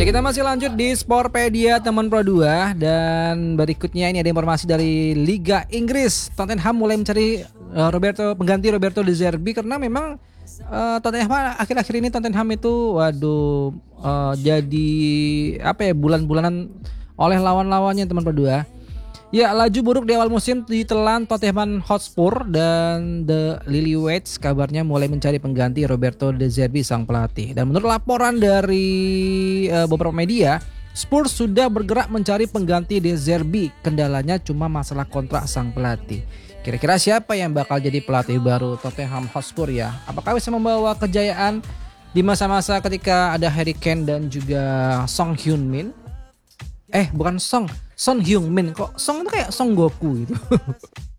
Kita masih lanjut di Sportpedia teman Pro 2 dan berikutnya ini ada informasi dari Liga Inggris. Tottenham mulai mencari pengganti Roberto De Zerbi karena memang Tottenham akhir-akhir ini Tottenham itu jadi apa ya bulan-bulanan oleh lawan-lawannya teman Pro 2. Ya, laju buruk di awal musim ditelan Tottenham Hotspur dan The Lilywhits kabarnya mulai mencari pengganti Roberto De Zerbi sang pelatih. Dan menurut laporan dari beberapa media, Spurs sudah bergerak mencari pengganti De Zerbi. Kendalanya cuma masalah kontrak sang pelatih. Kira-kira siapa yang bakal jadi pelatih baru Tottenham Hotspur ya? Apakah bisa membawa kejayaan di masa-masa ketika ada Harry Kane dan juga Song Hyun-min? Bukan Son Heung-min, kok Song itu kayak Song Goku gitu.